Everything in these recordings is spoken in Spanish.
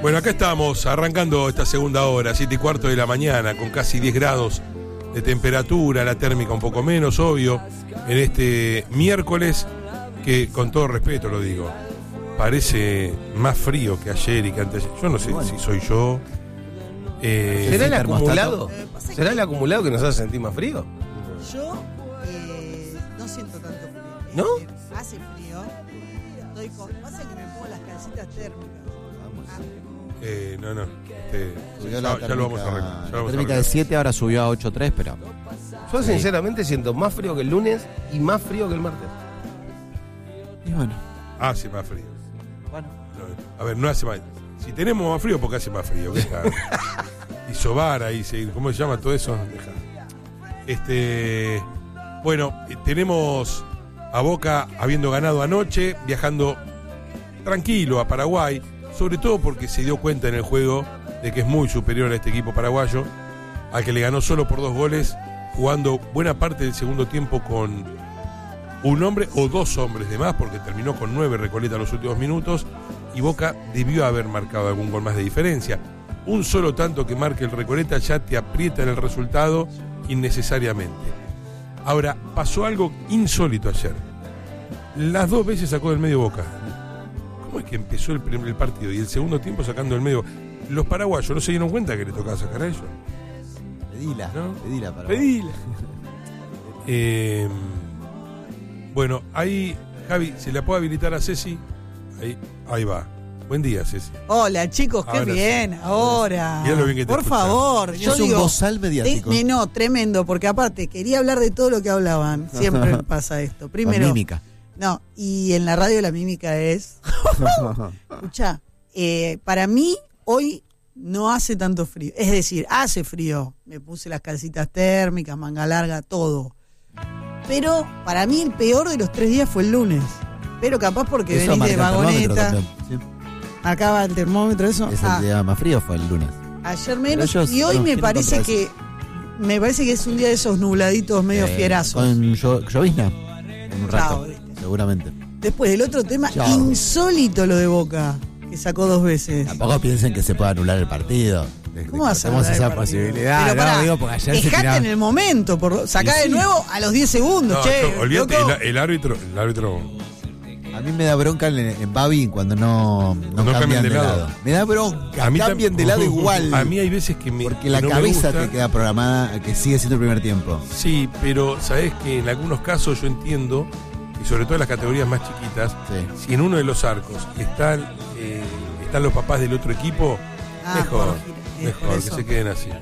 Bueno, acá estamos arrancando esta segunda hora, 7:15 de la mañana, con casi 10 grados de temperatura, la térmica un poco menos, obvio, en este miércoles que, con todo respeto lo digo, parece más frío que ayer y que antes. Yo no sé si soy yo. ¿Será el acumulado? ¿Será el acumulado que nos hace sentir más frío? Yo no siento tanto frío. ¿No? Hace frío. Pasa que me pongo las calcitas térmicas. No. Subió Ya la lo vamos a arreglar. La térmica de 7, ahora subió a 8.3, pero... Yo sinceramente siento más frío que el lunes y más frío que el martes. Y bueno. Hace más frío. Bueno. A ver, no hace más. Si tenemos más frío, porque hace más frío. Y sobar ahí, ¿cómo se llama todo eso? Bueno, tenemos a Boca habiendo ganado anoche, viajando tranquilo a Paraguay, sobre todo porque se dio cuenta en el juego de que es muy superior a este equipo paraguayo, al que le ganó solo por 2 goles, jugando buena parte del segundo tiempo con un hombre o 2 hombres de más, porque terminó con 9 Recoleta los últimos minutos, y Boca debió haber marcado algún gol más de diferencia. Un solo tanto que marque el Recoleta ya te aprieta en el resultado innecesariamente. Ahora, pasó algo insólito ayer. Las 2 veces sacó del medio Boca. ¿Cómo es que empezó el partido y el segundo tiempo sacando del medio? Los paraguayos no se dieron cuenta que le tocaba sacar a ellos. Pedila. Bueno, ahí, Javi, ¿se la puede habilitar a Ceci? Ahí va. Buen día, Ceci. Hola, chicos, qué Ahora bien. sí. Ahora. Mirá lo bien que te por escuchamos. favor. Es un bozal mediático. No, tremendo, porque aparte quería hablar de todo lo que hablaban. Siempre me pasa esto. Primero. Con mímica. No, y en la radio la mímica es. Escuchá, para mí hoy no hace tanto frío. Es decir, hace frío. Me puse las calcitas térmicas, manga larga, todo. Pero para mí el peor de los 3 días fue el lunes. Pero capaz porque Eso venís de marca el termómetro vagoneta. también, ¿sí? Marcaba el termómetro, eso. Es el día más frío, fue el lunes. Ayer menos. Ellos Y hoy no me quieren parece comprar que. Me parece que es un día de esos nubladitos medio fierazos. Con llovizna. En un rato, Chao, ¿viste? seguramente. Después, el otro tema, Chao. insólito lo de Boca, que sacó 2 veces. Tampoco piensen que se puede anular el partido. ¿Cómo vas a Tenemos anular esa el partido? posibilidad. Pero pará, digo, porque ayer se dejate tiraba. en el momento, sacá de nuevo a los 10 segundos, No, che. olvídate, loco. el árbitro. A mí me da bronca en Babi cuando no cambian de lado. Me da bronca, cambien de lado igual. A mí hay veces que me. Porque la que no me cabeza gusta. te queda programada que sigue siendo el primer tiempo. Sí, pero sabés que en algunos casos yo entiendo, y sobre todo en las categorías más chiquitas, Sí. si en uno de los arcos están los papás del otro equipo, mejor por que eso. se queden así.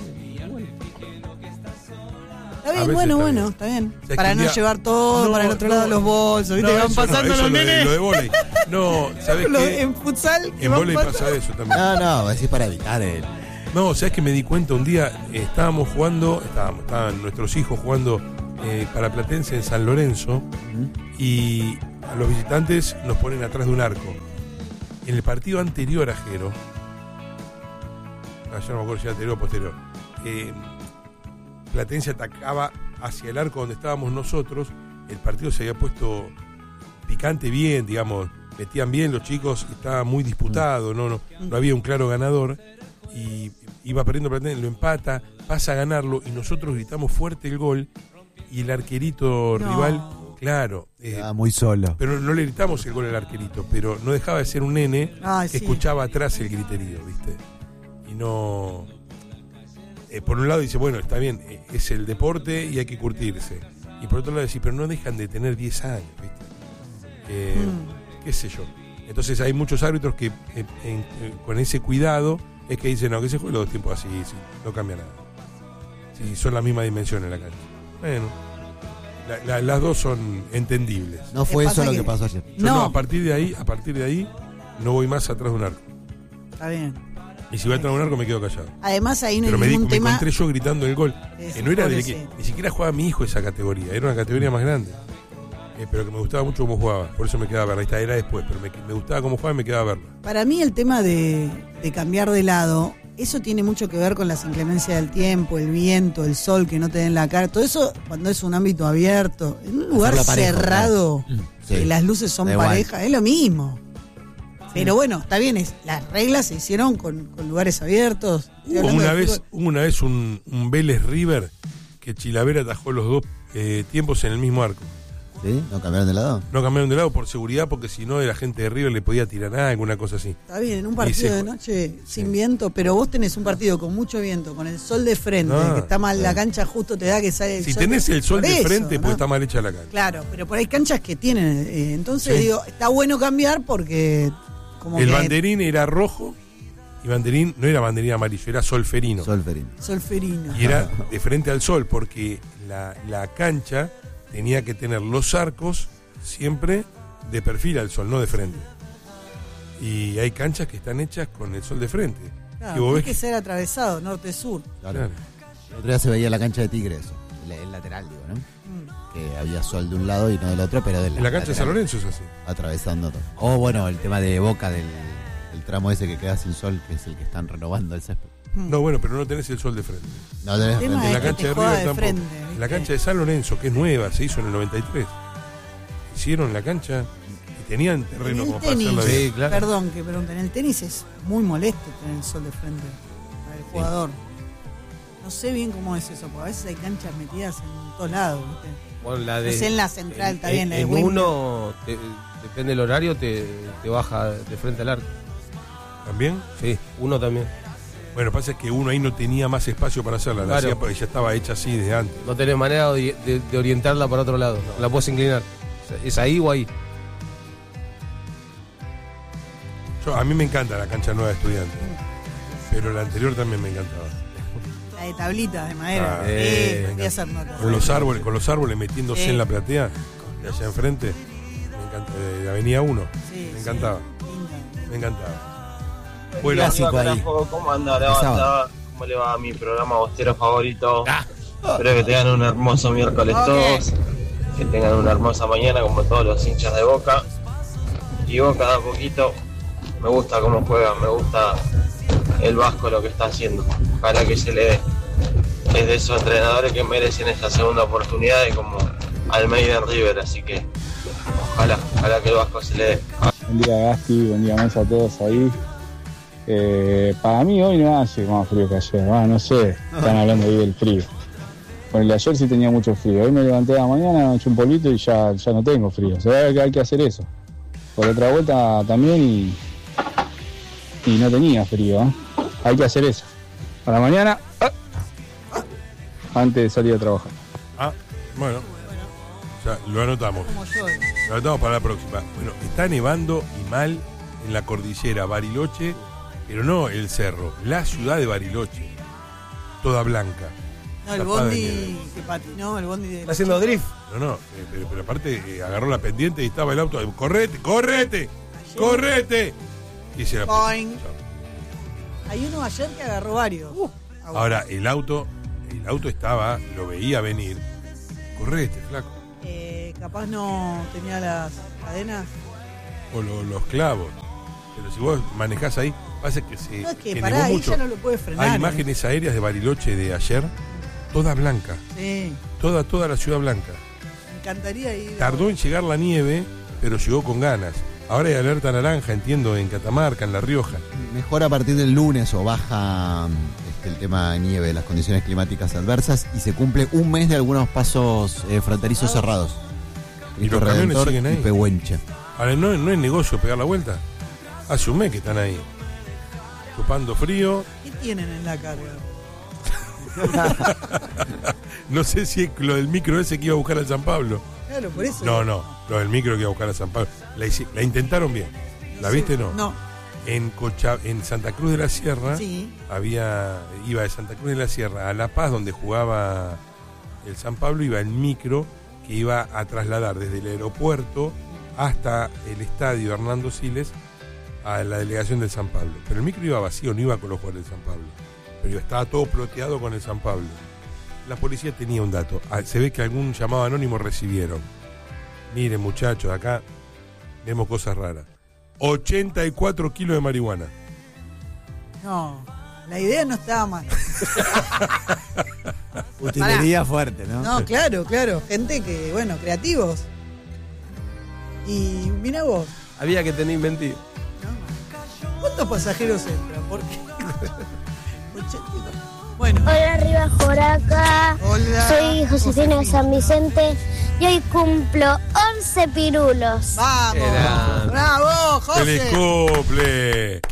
Está A bien, veces bueno, está bueno, bien. está bien. O sea, Para que un no día- llevar todo No, para el otro lado de los bolsos, ¿viste? Que van eso no, pasando eso los lo nenes. de vóley. No, ¿sabés qué? En futsal. que En van vóley pasando. pasa eso también. No, así para evitar el... No, ¿sabes que me di cuenta un día? Estaban nuestros hijos jugando para Platense en San Lorenzo y a los visitantes nos ponen atrás de un arco. En el partido anterior a Jero, yo no me acuerdo si era anterior o posterior, Platense atacaba hacia el arco donde estábamos nosotros. El partido se había puesto picante bien, digamos, metían bien los chicos, estaba muy disputado, no había un claro ganador. Y iba perdiendo Platense, lo empata, pasa a ganarlo y nosotros gritamos fuerte el gol y el arquerito rival, claro, muy solo. pero no le gritamos el gol al arquerito, pero no dejaba de ser un nene Ay, que sí. escuchaba atrás el griterío, ¿viste? Y no... por un lado dice, bueno, está bien, es el deporte y hay que curtirse. Y por otro lado dice, pero no dejan de tener 10 años, ¿viste? Qué sé yo. Entonces hay muchos árbitros que con ese cuidado es que dicen, no, que se juegue los 2 tiempos así, sí, no cambia nada. Sí, son la misma dimensión en la cancha. Bueno, las dos son entendibles. No fue pasa eso lo que- que pasó ayer. Yo No. a partir de ahí, no voy más atrás de un arco. Está bien. Y si voy atrás de un arco me quedo callado. Además, ahí no Pero hay me ningún tema. encontré yo gritando el gol. Sí, Que no era pobrecito. ni siquiera jugaba mi hijo esa categoría, era una categoría más grande. Pero que me gustaba mucho cómo jugaba, por eso me quedaba a verla. Esta era después, pero me gustaba cómo jugaba y me quedaba a verla. Para mí el tema de cambiar de lado, eso tiene mucho que ver con las inclemencias del tiempo, el viento, el sol que no te den la cara, todo eso cuando es un ámbito abierto, en un lugar Hacerlo parejo, cerrado, claro. Sí. que las luces son Da igual. parejas, es lo mismo. Pero bueno, está bien, las reglas se hicieron con lugares abiertos. Hubo una vez un Vélez River que Chilavera atajó los dos tiempos en el mismo arco. ¿Sí? ¿No cambiaron de lado? No cambiaron de lado por seguridad, porque si no, la gente de River le podía tirar nada, alguna cosa así. Está bien, en un partido de noche sin viento, pero vos tenés un partido con mucho viento, con el sol de frente, que está mal la cancha, justo te da que sale el sol. Si tenés el sol de frente, pues está mal hecha la cancha. Claro, pero por ahí canchas que tienen. Entonces, digo, está bueno cambiar porque... como el banderín era rojo y banderín no era banderín amarillo, era solferino. Solferino. Y era de frente al sol, porque la cancha tenía que tener los arcos siempre de perfil al sol, no de frente. Y hay canchas que están hechas con el sol de frente. Claro, tiene que ser atravesado, norte-sur. Claro. El otro día se veía la cancha de Tigre, eso, el lateral, digo, ¿no? Que había sol de un lado y no del otro, pero en la cancha de San Lorenzo es así. Atravesando todo. O bueno, el tema de Boca del tramo ese que queda sin sol, que es el que están renovando el césped. No, bueno, pero no tenés el sol de frente. No tenés frente. En la cancha de River tampoco. En la cancha de San Lorenzo, que es nueva, se hizo en el 93. Hicieron la cancha y tenían terreno como para hacerla bien. Sí, claro. Perdón que pregunten, el tenis es muy molesto tener el sol de frente para el jugador. No sé bien cómo es eso, porque a veces hay canchas metidas en todos lados, ¿viste? Bueno, la de, en la central está bien, la de uno, depende del horario, te baja de frente al arco. ¿También? Sí, uno también. Bueno, pasa es que uno ahí no tenía más espacio para hacerla, la hacía porque ya estaba hecha así desde antes. No tenés manera de orientarla para otro lado, no la puedes inclinar. ¿Es ahí o ahí? A mí me encanta la cancha nueva de Estudiantes, pero la anterior también me encantaba. La de tablitas de madera. Voy a hacer notas. Con los árboles metiéndose en la platea, de allá enfrente, me encanta, de Avenida 1, me encantaba. Me encantaba. Bueno, ¿cómo anda la banda? ¿Cómo le va a mi programa bostero favorito? Espero que tengan un hermoso miércoles todos, que tengan una hermosa mañana como todos los hinchas de Boca. Y Boca da poquito, me gusta cómo juega, me gusta el Vasco lo que está haciendo. Ojalá que se le dé. Es de esos entrenadores que merecen esta segunda oportunidad como Almeida en River, así que ojalá que el Vasco se le dé. Buen día Gasti, buen día más a todos ahí. Para mí hoy no hace más frío que ayer, no sé, están hablando ahí del frío. Bueno, el de ayer sí tenía mucho frío, hoy me levanté a la mañana, me eché un polvito y ya no tengo frío. Se ve que hay que hacer eso. Por otra vuelta también y no tenía frío, hay que hacer eso. Para mañana, antes de salir a trabajar. Bueno, ya lo anotamos. Lo anotamos para la próxima. Bueno, está nevando y mal en la cordillera Bariloche, pero no el cerro, la ciudad de Bariloche, toda blanca. No, el bondi que patinó, el bondi de... ¿Está haciendo drift? No, pero aparte agarró la pendiente y estaba el auto, ¡correte! Y se la puso. Hay uno ayer que agarró varios. Ahora, el auto estaba, lo veía venir, correte, flaco. Capaz no tenía las cadenas. O los clavos. Pero si vos manejás ahí, pasa que se no, es que pará, ahí ya no lo puede frenar. Hay imágenes aéreas de Bariloche de ayer, toda blanca. Sí. Toda la ciudad blanca. Me encantaría ir. Tardó en llegar la nieve, pero llegó con ganas. Ahora hay alerta naranja, entiendo, en Catamarca, en La Rioja. Mejor a partir del lunes o baja el tema de nieve, las condiciones climáticas adversas, y se cumple un mes de algunos pasos fronterizos cerrados. Y los camiones siguen ahí. Y Pehuenche. Ahora, ¿no es negocio pegar la vuelta? Hace un mes que están ahí. Chupando frío. ¿Qué tienen en la carga? No sé si es lo del micro ese que iba a buscar a San Pablo. Claro, por eso. No, lo del micro que iba a buscar a San Pablo. La intentaron bien. ¿La viste no? No. En Santa Cruz de la Sierra sí. Iba de Santa Cruz de la Sierra a La Paz, donde jugaba el San Pablo, iba el micro que iba a trasladar desde el aeropuerto hasta el estadio Hernando Siles a la delegación del San Pablo. Pero el micro iba vacío, no iba con los jugadores del San Pablo. Pero estaba todo ploteado con el San Pablo. La policía tenía un dato. Se ve que algún llamado anónimo recibieron. Miren, muchachos, acá vemos cosas raras. 84 kilos de marihuana. No, la idea no estaba mal. Utilería fuerte, ¿no? No, claro. Gente que, creativos. Y mira vos. Había que tener inventivo. No, ¿Cuántos pasajeros entran? ¿Por qué? 82. Bueno. Hola, arriba por acá. Hola. Soy Josefina de San Vicente y hoy cumplo 11 pirulos. ¡Vamos! ¡Bravo, José! ¡Feliz cumple!